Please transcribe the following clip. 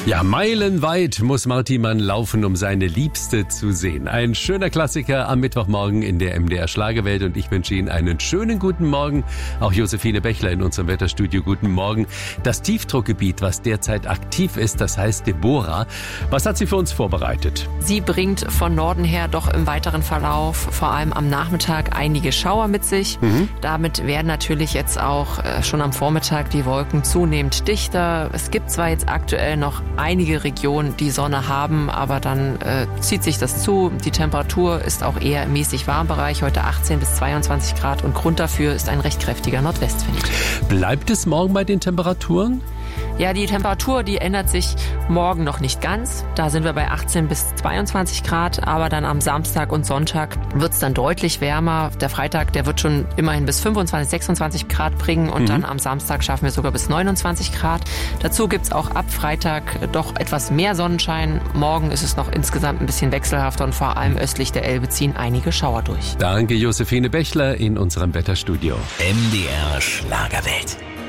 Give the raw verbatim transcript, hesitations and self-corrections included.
Ja, meilenweit muss Marty Mann laufen, um seine Liebste zu sehen. Ein schöner Klassiker am Mittwochmorgen in der M D R Schlagerwelt und ich wünsche Ihnen einen schönen guten Morgen. Auch Josephine Bechler in unserem Wetterstudio. Guten Morgen. Das Tiefdruckgebiet, was derzeit aktiv ist, das heißt Deborah. Was hat sie für uns vorbereitet? Sie bringt von Norden her doch im weiteren Verlauf, vor allem am Nachmittag, einige Schauer mit sich. Mhm. Damit werden natürlich jetzt auch äh, schon am Vormittag die Wolken zunehmend dichter. Es gibt zwar jetzt aktuell noch einige Regionen, die Sonne haben, aber dann äh, zieht sich das zu. Die Temperatur ist auch eher im mäßig warmen Bereich, heute achtzehn bis zweiundzwanzig Grad und Grund dafür ist ein recht kräftiger Nordwestwind. Bleibt es morgen bei den Temperaturen? Ja, die Temperatur, die ändert sich morgen noch nicht ganz. Da sind wir bei achtzehn bis zweiundzwanzig Grad, aber dann am Samstag und Sonntag wird es dann deutlich wärmer. Der Freitag, der wird schon immerhin bis fünfundzwanzig, sechsundzwanzig Grad bringen und mhm. dann am Samstag schaffen wir sogar bis neunundzwanzig Grad. Dazu gibt's auch ab Freitag doch etwas mehr Sonnenschein. Morgen ist es noch insgesamt ein bisschen wechselhafter und vor allem östlich der Elbe ziehen einige Schauer durch. Danke, Josephine Bechler in unserem Wetterstudio. M D R Schlagerwelt.